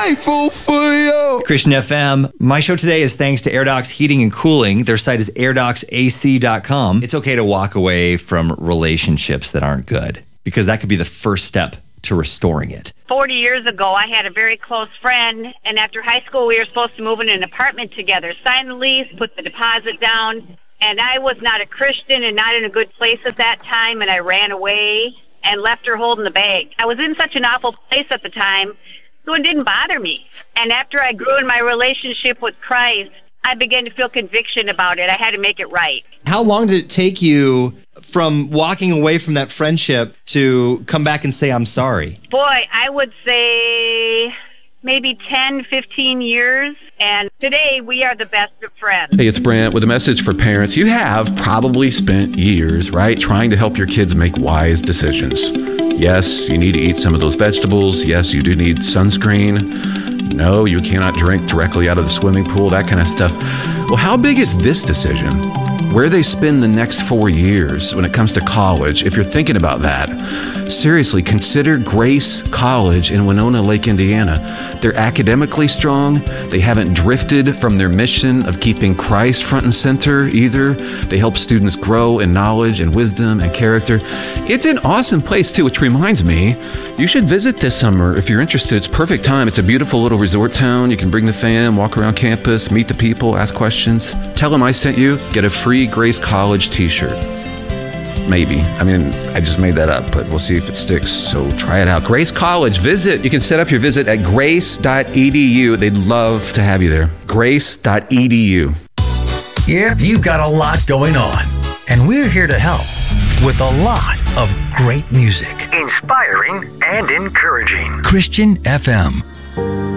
grateful for you. Christian FM. My show today is thanks to AirDocs Heating and Cooling. Their site is airdocsac.com. It's okay to walk away from relationships that aren't good because that could be the first step to restoring it. 40 years ago, I had a very close friend, and after high school, we were supposed to move in an apartment together, sign the lease, put the deposit down, and I was not a Christian and not in a good place at that time, and I ran away and left her holding the bag. I was in such an awful place at the time, so it didn't bother me. And after I grew in my relationship with Christ, I began to feel conviction about it. I had to make it right. How long did it take you from walking away from that friendship to come back and say, I'm sorry? Boy, I would say maybe 10, 15 years. And today we are the best of friends. Hey, it's Brent with a message for parents. You have probably spent years, right, trying to help your kids make wise decisions. Yes, you need to eat some of those vegetables. Yes, you do need sunscreen. No, you cannot drink directly out of the swimming pool, that kind of stuff. Well, how big is this decision? Where they spend the next 4 years when it comes to college, if you're thinking about that, seriously, consider Grace College in Winona Lake, Indiana. They're academically strong. They haven't drifted from their mission of keeping Christ front and center either. They help students grow in knowledge and wisdom and character. It's an awesome place too, which reminds me, you should visit this summer if you're interested. It's perfect time. It's a beautiful little resort town. You can bring the fam, walk around campus, meet the people, ask questions. Tell them I sent you. Get a free Grace College t-shirt. Maybe. I mean, I just made that up, but we'll see if it sticks. So try it out. Grace College, visit. You can set up your visit at grace.edu. They'd love to have you there. Grace.edu. Yep, you've got a lot going on, and we're here to help with a lot of great music. Inspiring and encouraging. Christian FM.